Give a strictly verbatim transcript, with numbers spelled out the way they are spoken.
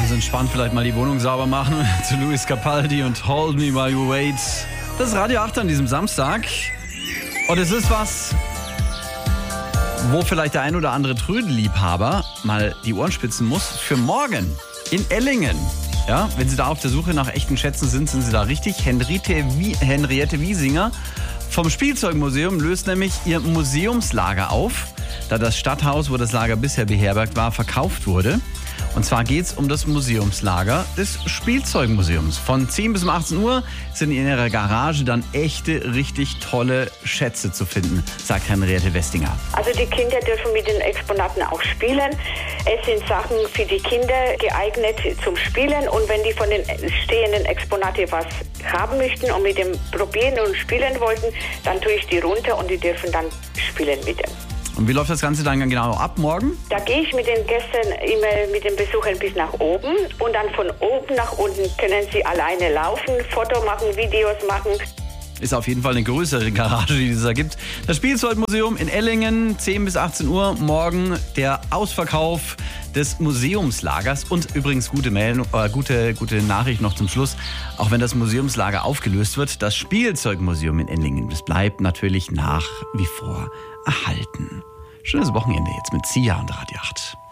ganz entspannt vielleicht mal die Wohnung sauber machen zu Luis Capaldi und Hold Me While You Wait. Das ist Radio acht an diesem Samstag. Und es ist was, wo vielleicht der ein oder andere Trödelliebhaber mal die Ohren spitzen muss. Für morgen in Ellingen. Ja, wenn Sie da auf der Suche nach echten Schätzen sind, sind Sie da richtig. Henriette, Wie- Henriette Wiesinger vom Spielzeugmuseum löst nämlich ihr Museumslager auf, da das Stadthaus, wo das Lager bisher beherbergt war, verkauft wurde. Und zwar geht es um das Museumslager des Spielzeugmuseums. Von zehn bis um achtzehn Uhr sind in ihrer Garage dann echte, richtig tolle Schätze zu finden, sagt Henriette Westinger. Also die Kinder dürfen mit den Exponaten auch spielen. Es sind Sachen für die Kinder geeignet zum Spielen. Und wenn die von den stehenden Exponaten was haben möchten und mit dem probieren und spielen wollten, dann tue ich die runter und die dürfen dann spielen mit dem. Und wie läuft das Ganze dann genau ab morgen? Da gehe ich mit den Gästen immer mit den Besuchern bis nach oben und dann von oben nach unten können sie alleine laufen, Foto machen, Videos machen. Ist auf jeden Fall eine größere Garage, die es da gibt. Das Spielzeugmuseum in Ellingen, zehn bis achtzehn Uhr, morgen der Ausverkauf des Museumslagers. Und übrigens gute, Meldung, äh, gute, gute Nachricht noch zum Schluss. Auch wenn das Museumslager aufgelöst wird, das Spielzeugmuseum in Ellingen, das bleibt natürlich nach wie vor erhalten. Schönes Wochenende jetzt mit Sia und Radio acht.